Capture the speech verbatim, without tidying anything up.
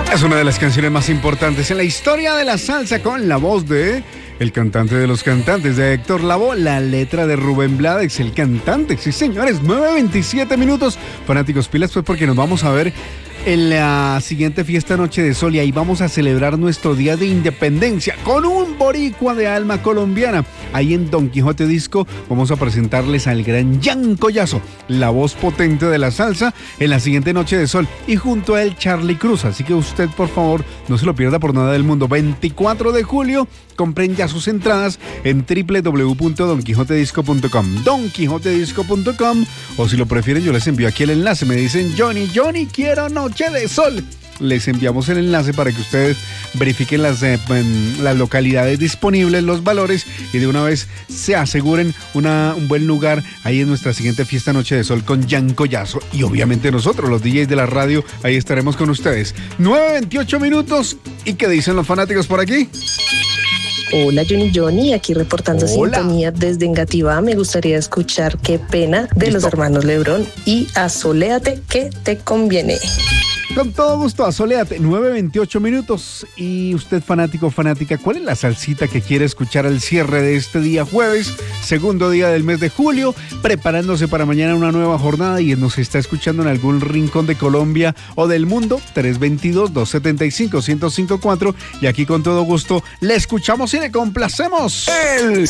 Es una de las canciones más importantes en la historia de la salsa, con la voz de el cantante de los cantantes, de Héctor Lavoe, la letra de Rubén Blades, el cantante. Sí, señores, nueve veintisiete minutos. Fanáticos, pilas, pues, porque nos vamos a ver en la siguiente fiesta Noche de Sol, y ahí vamos a celebrar nuestro día de independencia con un boricua de alma colombiana. Ahí en Don Quijote Disco vamos a presentarles al gran Jan Collazo, la voz potente de la salsa, en la siguiente Noche de Sol, y junto a él Charly Cruz. Así que usted, por favor, no se lo pierda por nada del mundo. veinticuatro de julio, compren ya sus entradas en doble u doble u doble u punto don quijote disco punto com, don quijote disco punto com, o si lo prefieren yo les envío aquí el enlace. Me dicen: Johnny, Johnny, quiero Noche de Sol. Les enviamos el enlace para que ustedes verifiquen las, eh, las localidades disponibles, los valores, y de una vez se aseguren una, un buen lugar ahí en nuestra siguiente fiesta Noche de Sol con Jan Collazo. Y obviamente nosotros, los D Js de la radio, ahí estaremos con ustedes. nueve veintiocho minutos. ¿Y qué dicen los fanáticos por aquí? Hola, Johnny Johnny, aquí reportando Hola. Sintonía desde Engativá. Me gustaría escuchar Qué Pena de Listo. los hermanos Lebrón y Asoléate que te conviene. Con todo gusto, asoléate. nueve veintiocho minutos. Y usted, fanático, fanática, ¿cuál es la salsita que quiere escuchar al cierre de este día jueves, segundo día del mes de julio, preparándose para mañana una nueva jornada, y nos está escuchando en algún rincón de Colombia o del mundo? Tres dos dos, dos siete cinco, uno cero cinco cuatro, y aquí con todo gusto le escuchamos y le complacemos. El